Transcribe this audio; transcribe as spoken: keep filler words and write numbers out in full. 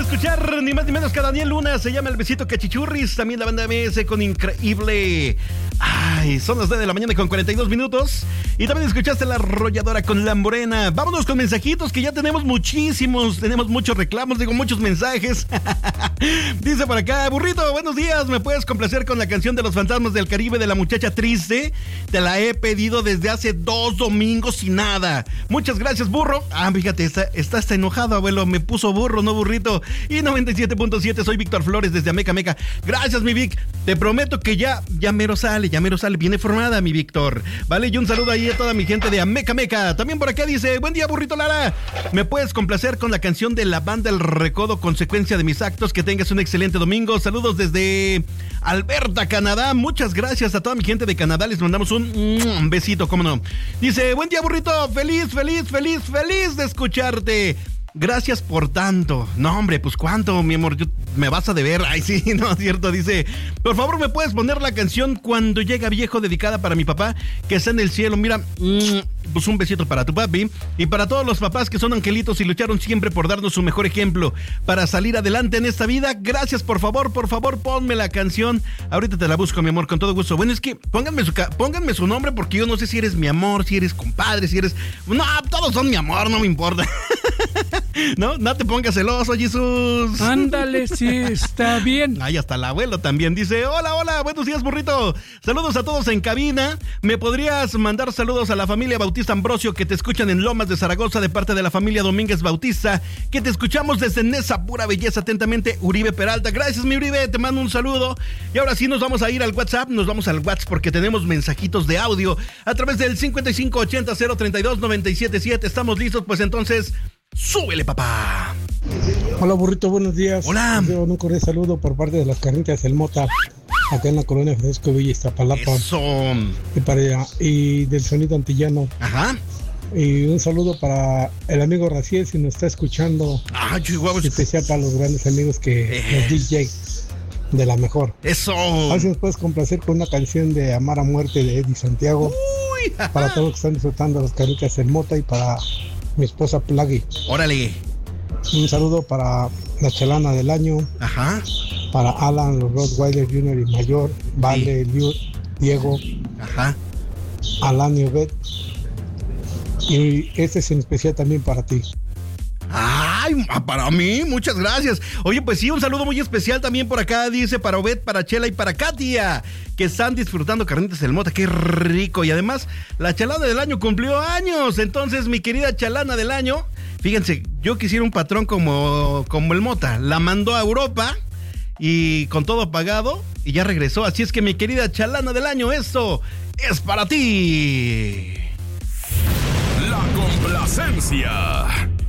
escuchar ni más ni menos que a Daniel Luna, se llama El Besito Cachichurris, también la banda M S con Increíble. Ay, son las nueve de la mañana con cuarenta y dos minutos. Y también escuchaste La Arrolladora con La Morena. Vámonos con mensajitos que ya tenemos muchísimos, tenemos muchos reclamos, digo muchos mensajes. Dice por acá, burrito, buenos días, ¿me puedes complacer con la canción de Los Fantasmas del Caribe de La Muchacha Triste? Te la he pedido desde hace dos domingos y nada. Muchas gracias, burro. Ah, fíjate, está, está hasta enojado, abuelo, me puso burro, no burrito. Y noventa y siete punto siete, soy Víctor Flores desde Ameca Meca. Gracias, mi Vic. Te prometo que ya, ya mero sale, ya mero sale. Viene formada, mi Víctor. Vale, y un saludo ahí a toda mi gente de Ameca Meca. También por acá dice, buen día, burrito Lara. ¿Me puedes complacer con la canción de la banda El Recodo, consecuencia de mis actos? Que tengas un excelente domingo. Saludos desde Alberta, Canadá. Muchas gracias a toda mi gente de Canadá. Les mandamos un, un besito, cómo no. Dice, buen día, burrito. Feliz, feliz, feliz, feliz de escucharte. Gracias por tanto. No, hombre, pues cuánto, mi amor, yo, me vas a deber. Ay, sí, no es cierto. Dice, por favor, ¿me puedes poner la canción Cuando Llega Viejo, dedicada para mi papá, que está en el cielo? Mira, mmm, pues un besito para tu papi y para todos los papás que son angelitos y lucharon siempre por darnos su mejor ejemplo para salir adelante en esta vida. Gracias, por favor, por favor, ponme la canción. Ahorita te la busco, mi amor, con todo gusto. Bueno, es que pónganme su, pónganme su nombre, porque yo no sé si eres mi amor, si eres compadre, si eres... No, todos son mi amor, no me importa. No, no te pongas celoso, Jesús. Ándale, sí, está bien. Ay, hasta el abuelo también dice, hola, hola, buenos días, burrito. Saludos a todos en cabina. ¿Me podrías mandar saludos a la familia Bautista Ambrosio, que te escuchan en Lomas de Zaragoza, de parte de la familia Domínguez Bautista, que te escuchamos desde Nesa Pura Belleza? Atentamente, Uribe Peralta. Gracias, mi Uribe, te mando un saludo. Y ahora sí nos vamos a ir al WhatsApp, nos vamos al WhatsApp porque tenemos mensajitos de audio a través del cincuenta y cinco ochenta cero treinta y dos noventa y siete siete. Estamos listos, pues entonces... ¡súbele, papá! Hola, burrito, buenos días. Hola. Yo un cordial saludo por parte de las carnitas El Mota, acá en la colonia Francisco Villa, Iztapalapa. Eso. Y, para, y del sonido antillano. Ajá. Y un saludo para el amigo Raciel, si nos está escuchando. Ah, Chihuahua. Especial para los grandes amigos que eh. los D J de la mejor. Eso. A ver si nos puedes complacer con una canción de Amar a Muerte de Eddie Santiago. Uy, para todos los que están disfrutando de las carnitas El Mota y para mi esposa Plagui. Órale. Un saludo para la chalana del año. Ajá. Para Alan, los Rottweiler Junior y Mayor, Vale, sí. Liu, Diego. Ajá. Alan y Obed. Y este es en especial también para ti. Ay, para mí, muchas gracias. Oye, pues sí, un saludo muy especial también por acá, dice, para Obed, para Chela y para Katia, que están disfrutando carnitas del Mota. Qué rico. Y además, la chalana del año cumplió años. Entonces, mi querida chalana del año, fíjense, yo quisiera un patrón como, como el Mota. La mandó a Europa y con todo pagado y ya regresó. Así es que, mi querida chalana del año, esto es para ti. La complacencia.